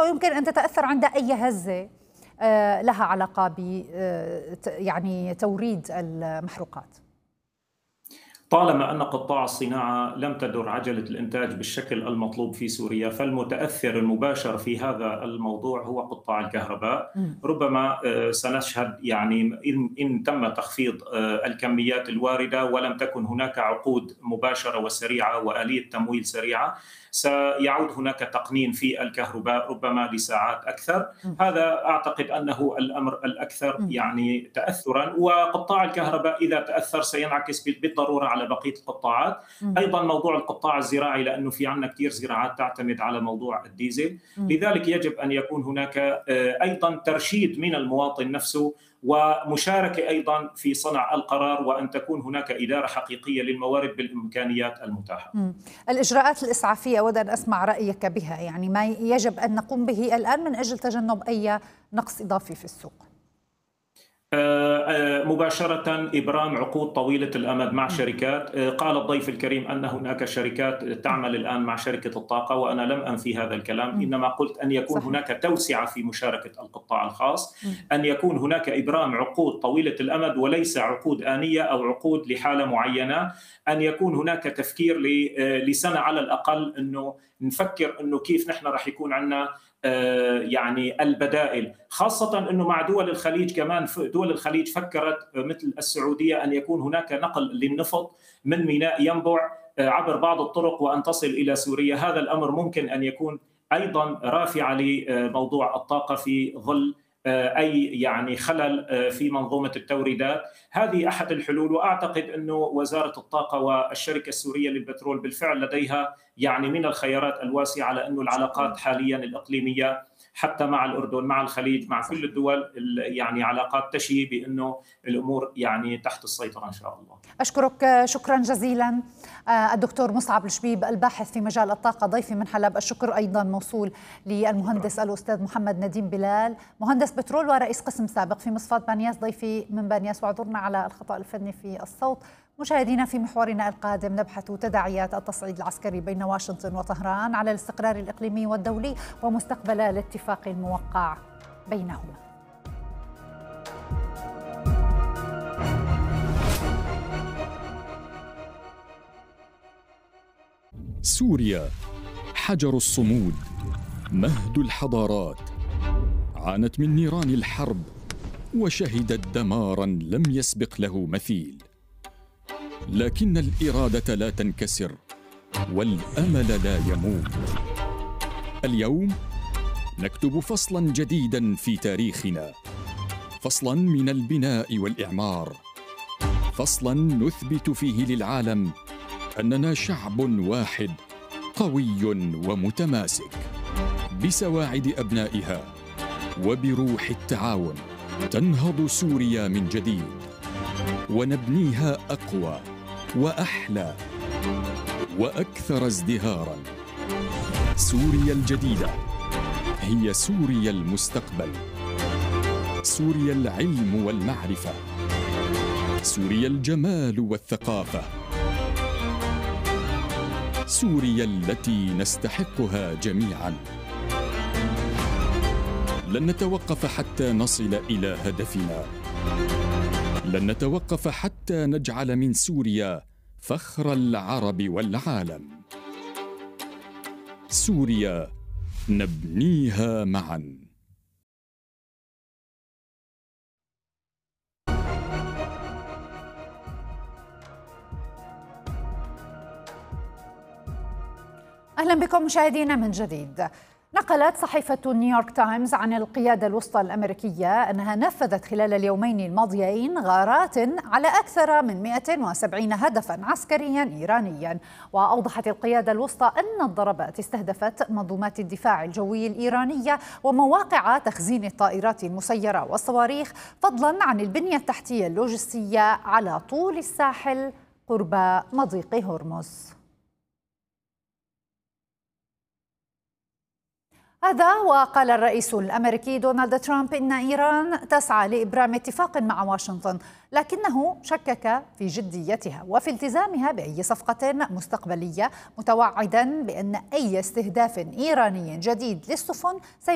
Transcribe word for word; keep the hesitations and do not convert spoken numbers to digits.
أو يمكن أن تتأثر عند أي هزة لها علاقة ب يعني توريد المحروقات؟ طالما أن قطاع الصناعة لم تدر عجلة الإنتاج بالشكل المطلوب في سوريا، فالمتأثر المباشر في هذا الموضوع هو قطاع الكهرباء. ربما سنشهد يعني إن, إن تم تخفيض الكميات الواردة ولم تكن هناك عقود مباشرة وسريعة وآلية تمويل سريعة، سيعود هناك تقنين في الكهرباء ربما لساعات أكثر. هذا أعتقد أنه الأمر الأكثر يعني تأثرا، وقطاع الكهرباء إذا تأثر سينعكس بالضرورة على بقية القطاعات. أيضا موضوع القطاع الزراعي، لأنه في عندنا كثير زراعات تعتمد على موضوع الديزل، لذلك يجب أن يكون هناك أيضا ترشيد من المواطن نفسه ومشاركة أيضا في صنع القرار، وأن تكون هناك إدارة حقيقية للموارد بالإمكانيات المتاحة. مم. الإجراءات الإسعافية أود أن أسمع رأيك بها، يعني ما يجب أن نقوم به الآن من أجل تجنب أي نقص إضافي في السوق؟ مباشرة إبرام عقود طويلة الأمد مع شركات. قال الضيف الكريم أن هناك شركات تعمل الآن مع شركة الطاقة، وأنا لم أنفي هذا الكلام، إنما قلت أن يكون صحيح. هناك توسعة في مشاركة القطاع الخاص، أن يكون هناك إبرام عقود طويلة الأمد وليس عقود آنية أو عقود لحالة معينة، أن يكون هناك تفكير لسنة على الأقل، أنه نفكر أنه كيف نحن رح يكون عندنا يعني البدائل، خاصة أنه مع دول الخليج كمان. دول الخليج فكرت مثل السعودية أن يكون هناك نقل للنفط من ميناء ينبع عبر بعض الطرق وأن تصل إلى سوريا. هذا الأمر ممكن أن يكون أيضا رافعة لموضوع الطاقة في ظل أي يعني خلل في منظومة التوريدات. هذه أحد الحلول، وأعتقد أنه وزارة الطاقة والشركة السورية للبترول بالفعل لديها يعني من الخيارات الواسعة، على أنه العلاقات حاليا الإقليمية حتى مع الأردن مع الخليج مع كل الدول يعني علاقات تشي بأنه الأمور يعني تحت السيطرة إن شاء الله. أشكرك شكرا جزيلا الدكتور مصعب الشبيب الباحث في مجال الطاقة ضيفي من حلب. الشكر أيضا موصول للمهندس الأستاذ محمد نديم بلال مهندس بترول ورئيس قسم سابق في مصفاة بانياس ضيفي من بانياس، واعذرنا على الخطأ الفني في الصوت. مشاهدينا في محورنا القادم نبحث تداعيات التصعيد العسكري بين واشنطن وطهران على الاستقرار الإقليمي والدولي ومستقبل الاتفاق الموقع بينهما. سوريا حجر الصمود، مهد الحضارات، عانت من نيران الحرب وشهدت دمارا لم يسبق له مثيل، لكن الإرادة لا تنكسر والأمل لا يموت. اليوم نكتب فصلا جديدا في تاريخنا، فصلا من البناء والإعمار، فصلا نثبت فيه للعالم أننا شعب واحد قوي ومتماسك. بسواعد أبنائها وبروح التعاون تنهض سوريا من جديد، ونبنيها أقوى وأحلى وأكثر ازدهارا. سوريا الجديدة هي سوريا المستقبل، سوريا العلم والمعرفة، سوريا الجمال والثقافة، سوريا التي نستحقها جميعا. لن نتوقف حتى نصل إلى هدفنا، لن نتوقف حتى نجعل من سوريا فخر العرب والعالم. سوريا نبنيها معا. أهلا بكم مشاهدينا من جديد. نقلت صحيفة نيويورك تايمز عن القيادة الوسطى الأمريكية أنها نفذت خلال اليومين الماضيين غارات على أكثر من مئة وسبعين هدفاً عسكرياً إيرانياً. وأوضحت القيادة الوسطى أن الضربات استهدفت منظومات الدفاع الجوي الإيرانية ومواقع تخزين الطائرات المسيرة والصواريخ، فضلاً عن البنية التحتية اللوجستية على طول الساحل قرب مضيق هرمز. هذا وقال الرئيس الأمريكي دونالد ترامب إن إيران تسعى لإبرام اتفاق مع واشنطن، لكنه شكك في جديتها وفي التزامها بأي صفقة مستقبلية، متوعدا بأن أي استهداف إيراني جديد للسفن